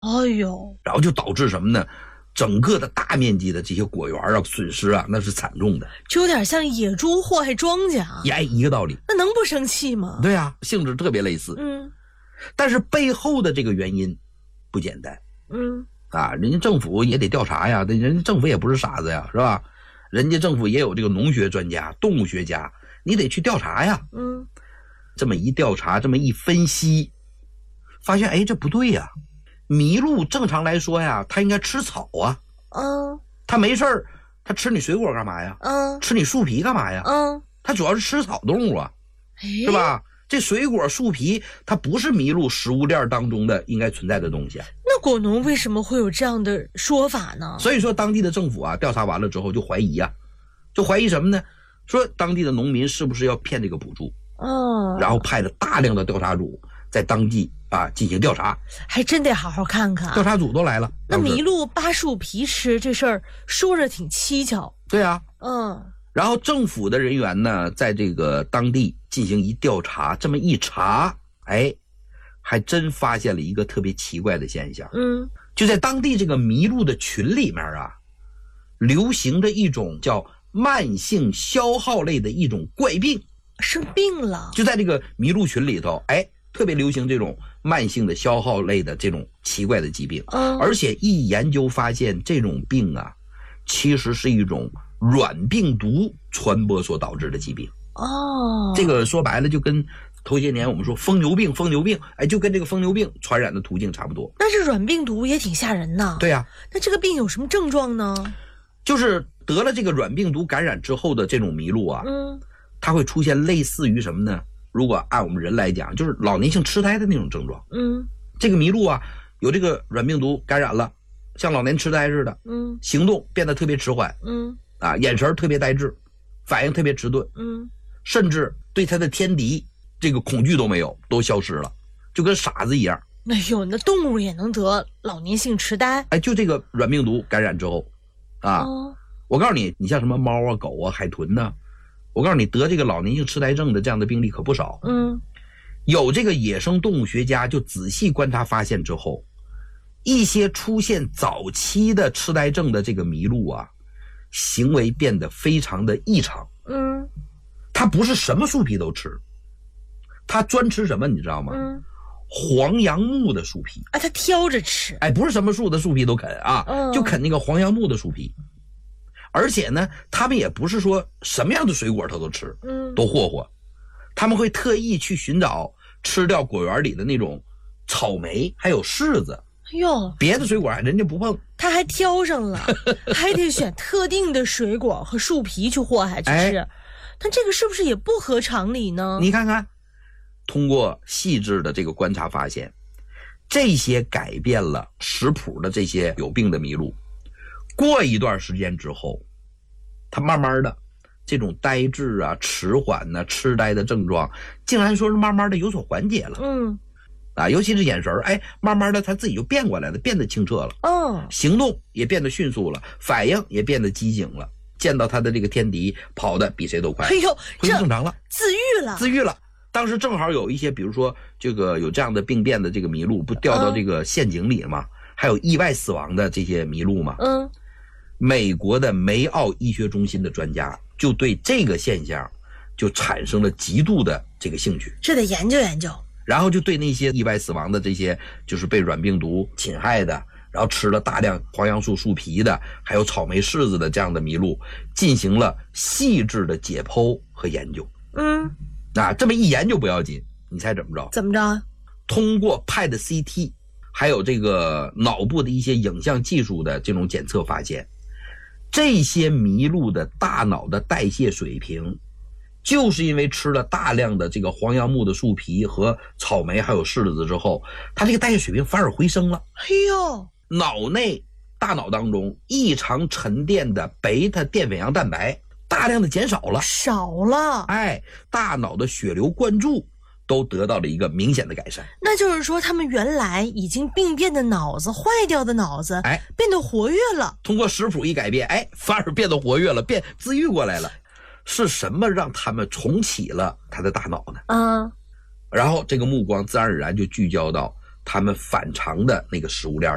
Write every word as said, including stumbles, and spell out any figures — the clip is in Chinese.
哎呦， 然后就导致什么呢？整个的大面积的这些果园啊，损失啊，那是惨重的， 就有点像野猪祸害庄稼。 也一个道理。 那能不生气吗？ 对啊，性质特别类似。 嗯， 但是背后的这个原因不简单。 嗯啊，人家政府也得调查呀，人家政府也不是傻子呀，是吧？人家政府也有这个农学专家、动物学家，你得去调查呀。 嗯， 这么一调查，这么一分析，发现哎，这不对呀。麋鹿正常来说呀，它应该吃草啊。 嗯， 它没事儿，它吃你水果干嘛呀？ 嗯， 吃你树皮干嘛呀？ 嗯， 它主要是吃草动物啊，是吧？这水果树皮它不是麋鹿食物链当中的应该存在的东西啊。 那果农为什么会有这样的说法呢？ 所以说当地的政府啊，调查完了之后就怀疑啊，就怀疑什么呢？说当地的农民是不是要骗这个补助？ 哦， 然后派了大量的调查组在当地啊进行调查， 还真得好好看看。 调查组都来了。 那麋鹿扒树皮吃这事儿说着挺蹊跷。 对啊， 嗯。 然后政府的人员呢，在这个当地进行一调查，这么一查，哎，还真发现了一个特别奇怪的现象。 嗯， 就在当地这个麋鹿的群里面啊，流行着一种叫慢性消耗类的一种怪病， 生病了。 就在这个麋鹿群里头，哎，特别流行这种慢性的消耗类的这种奇怪的疾病。 嗯， 而且一研究发现，这种病啊，其实是一种软病毒传播所导致的疾病。 哦， 这个说白了就跟头些年我们说疯牛病，疯牛病，哎，就跟这个疯牛病传染的途径差不多。 那这软病毒也挺吓人的。 对呀、啊， 那这个病有什么症状呢？ 就是得了这个软病毒感染之后的这种麋鹿啊， 嗯， 它会出现类似于什么呢？如果按我们人来讲，就是老年性痴呆的那种症状。 嗯， 这个麋鹿啊，有这个软病毒感染了，像老年痴呆似的， 嗯， 行动变得特别迟缓， 嗯， 啊，眼神特别呆滞，反应特别迟钝， 嗯， 甚至对他的天敌这个恐惧都没有，都消失了，就跟傻子一样。 哎呦，那动物也能得老年性痴呆？ 哎，就这个软病毒感染之后，啊，哦、我告诉你，你像什么猫啊、狗啊、海豚呢、啊，我告诉你，得这个老年性痴呆症的这样的病例可不少。 嗯， 有这个野生动物学家就仔细观察发现之后，一些出现早期的痴呆症的这个麋鹿啊，行为变得非常的异常。 嗯， 它不是什么树皮都吃，它专吃什么你知道吗？ 嗯， 黄杨木的树皮。 啊，它挑着吃。 哎，不是什么树的树皮都啃啊，嗯、就啃那个黄杨木的树皮。而且呢，他们也不是说什么样的水果它都吃， 嗯， 都霍霍。他们会特意去寻找吃掉果园里的那种草莓还有柿子。 哎呦， 别的水果人家不碰， 他还挑上了，还得选特定的水果和树皮去祸害去吃。哎，但这个是不是也不合常理呢？ 你看看，通过细致的这个观察发现，这些改变了食谱的这些有病的麋鹿，过一段时间之后，它慢慢的这种呆滞啊、迟缓啊、痴呆的症状，竟然说是慢慢的有所缓解了。 嗯， 啊，尤其是眼神，哎，慢慢的他自己就变过来了，变得清澈了。 哦， 行动也变得迅速了，反应也变得机警了。见到他的这个天敌，跑得比谁都快。 哎呦， 恢复正常了， 自愈了， 自愈了。当时正好有一些，比如说这个有这样的病变的这个麋鹿，不掉到这个陷阱里吗？嗯、还有意外死亡的这些麋鹿吗？ 嗯， 美国的梅奥医学中心的专家就对这个现象就产生了极度的这个兴趣， 这得研究研究。 然后就对那些意外死亡的这些就是被软病毒侵害的，然后吃了大量黄杨树树皮的，还有草莓柿子的这样的麋鹿，进行了细致的解剖和研究。 嗯， 啊，这么一研究不要紧，你猜怎么着？ 怎么着？ 通过 P E T C T， 还有这个脑部的一些影像技术的这种检测发现，这些麋鹿的大脑的代谢水平，就是因为吃了大量的这个黄杨木的树皮和草莓还有柿子之后，它这个代谢水平反而回升了。 哎呦， 脑内大脑当中异常沉淀的贝塔淀粉样蛋白大量的减少了， 少了。 哎，大脑的血流灌注都得到了一个明显的改善。 那就是说，他们原来已经病变的脑子、坏掉的脑子， 哎， 变得活跃了。 通过食谱一改变，哎，反而变得活跃了，变自愈过来了。是什么让他们重启了他的大脑呢？ 嗯， 然后这个目光自然而然就聚焦到他们反常的那个食物链